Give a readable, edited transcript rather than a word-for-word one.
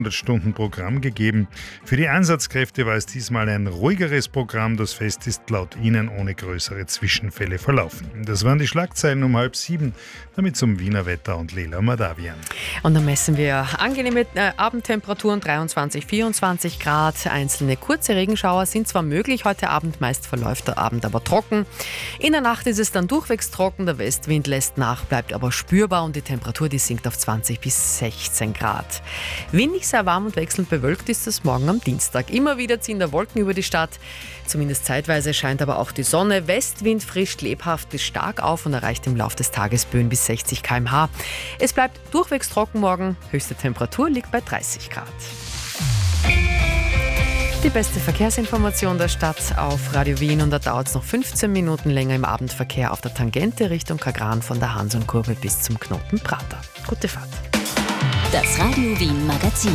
100-Stunden-Programm gegeben. Für die Einsatzkräfte war es diesmal ein ruhigeres Programm. Das Fest ist laut ihnen ohne größere Zwischenfälle verlaufen. Das waren die Schlagzeilen um 6:30. Damit zum Wiener Wetter und Lela Madavian. Und dann messen wir angenehme Abendtemperaturen, 23, 24 Grad. Einzelne kurze Regenschauer sind zwar möglich heute Abend, meist verläuft der Abend aber trocken. In der Nacht ist es dann durchwegs trocken, der Westwind lässt nach, bleibt aber spürbar und die Temperatur, die sinkt auf 20 bis 16 Grad. Windig sehr warm und wechselnd bewölkt ist es morgen am Dienstag. Immer wieder ziehen da Wolken über die Stadt. Zumindest zeitweise scheint aber auch die Sonne. Westwind frischt lebhaft bis stark auf und erreicht im Laufe des Tages Böen bis 60 km/h. Es bleibt durchwegs trocken morgen. Höchste Temperatur liegt bei 30 Grad. Die beste Verkehrsinformation der Stadt auf Radio Wien und da dauert es noch 15 Minuten länger im Abendverkehr auf der Tangente Richtung Kagran von der Hansonkurve bis zum Knoten Prater. Gute Fahrt. Das Radio Wien Magazin.